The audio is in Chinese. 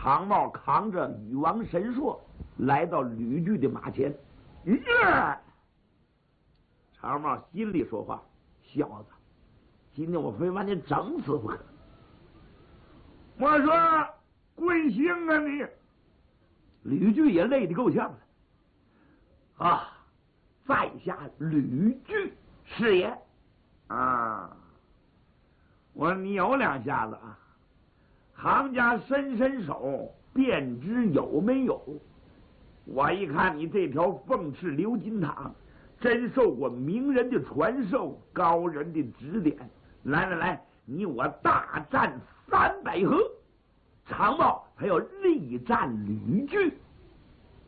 长帽扛着禹王神硕来到吕据的马前。长帽心里说话：小子，今天我非把你整死不可。 我说贵姓啊你？ 吕据也累得够呛了。啊，在下吕据是也。 啊，我说你有两下子啊，行家伸手便知有没有。我一看你这条凤翅鎏金塔，真受过名人的传授，高人的指点。来，你我大战300合，长茂还要力战吕据。